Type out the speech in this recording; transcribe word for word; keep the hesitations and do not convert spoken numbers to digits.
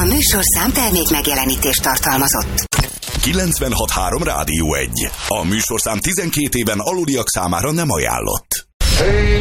A műsorszám termék megjelenítést tartalmazott. kilencvenhat három Rádió egy. A műsorszám tizenkét éven aluliak számára nem ajánlott. Hey!